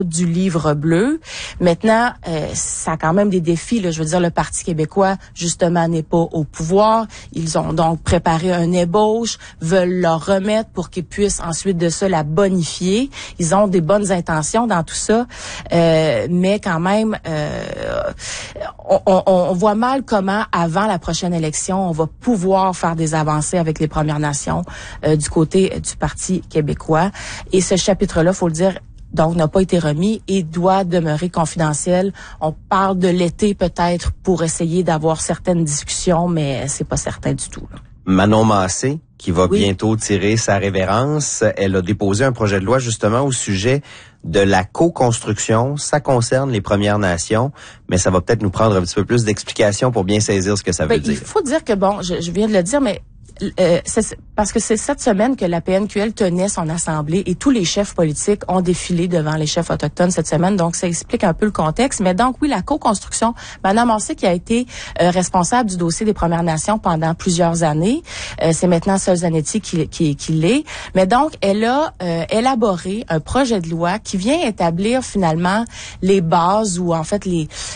du livre bleu. Maintenant, ça a quand même des défis. Là. Je veux dire, le Parti québécois, justement, n'est pas au pouvoir. Ils ont donc préparé un ébauche, veulent leur remettre pour qu'ils puissent ensuite de ça la bonifier. Ils ont des bonnes intentions dans tout ça, mais quand même, on voit mal comment, avant la prochaine élection, on va pouvoir faire des avancées avec les Premières Nations du côté du Parti québécois. Et ce chapitre-là, faut le dire, donc n'a pas été remis et doit demeurer confidentiel. On parle de l'été peut-être pour essayer d'avoir certaines discussions, mais c'est pas certain du tout. Là. Manon Massé, qui va bientôt tirer sa révérence, elle a déposé un projet de loi justement au sujet de la co-construction. Ça concerne les Premières Nations, mais ça va peut-être nous prendre un petit peu plus d'explications pour bien saisir ce que ça veut dire. Il faut dire que, bon, je viens de le dire, mais parce que c'est cette semaine que la PNQL tenait son assemblée et tous les chefs politiques ont défilé devant les chefs autochtones cette semaine. Donc, ça explique un peu le contexte. Mais donc, oui, la co-construction, Mme Massé qui a été responsable du dossier des Premières Nations pendant plusieurs années. C'est maintenant Sol Zanetti qui l'est. Mais donc, elle a élaboré un projet de loi qui vient établir finalement les bases ou en fait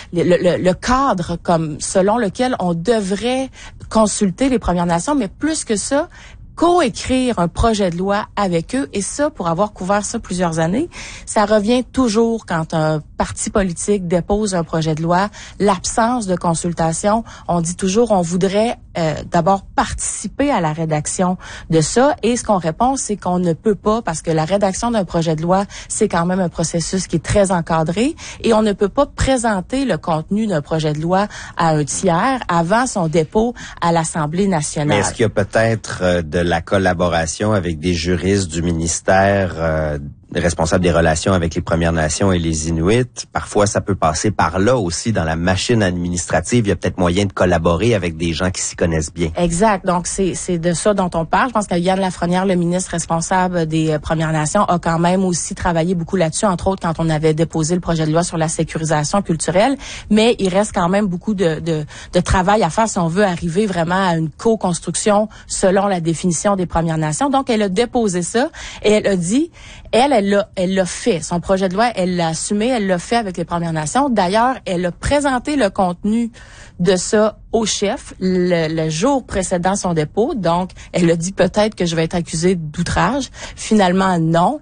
le cadre comme selon lequel on devrait consulter les Premières Nations, mais plus que ça, coécrire un projet de loi avec eux. Et ça, pour avoir couvert ça plusieurs années, ça revient toujours quand un parti politique dépose un projet de loi, l'absence de consultation. On dit toujours, on voudrait d'abord participer à la rédaction de ça. Et ce qu'on répond, c'est qu'on ne peut pas parce que la rédaction d'un projet de loi, c'est quand même un processus qui est très encadré et on ne peut pas présenter le contenu d'un projet de loi à un tiers avant son dépôt à l'Assemblée nationale. Mais est-ce qu'il y a peut-être de la collaboration avec des juristes du ministère responsable des relations avec les Premières Nations et les Inuits? Parfois, ça peut passer par là aussi dans la machine administrative. Il y a peut-être moyen de collaborer avec des gens qui s'y connaissent bien. Exact. Donc, c'est de ça dont on parle. Je pense que Yann Lafrenière, le ministre responsable des Premières Nations, a quand même aussi travaillé beaucoup là-dessus, entre autres quand on avait déposé le projet de loi sur la sécurisation culturelle. Mais il reste quand même beaucoup de travail à faire si on veut arriver vraiment à une co-construction selon la définition des Premières Nations. Donc, elle a déposé ça et elle a dit, elle l'a fait. Son projet de loi, elle l'a assumé, elle l'a fait avec les Premières Nations. D'ailleurs, elle a présenté le contenu de ça au chef le jour précédant son dépôt. Donc, elle a dit peut-être que je vais être accusée d'outrage. Finalement, non.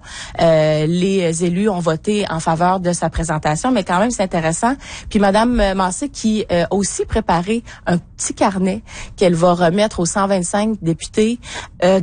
Les élus ont voté en faveur de sa présentation, mais quand même, c'est intéressant. Puis, Mme Massé qui a aussi préparé un petit carnet qu'elle va remettre aux 125 députés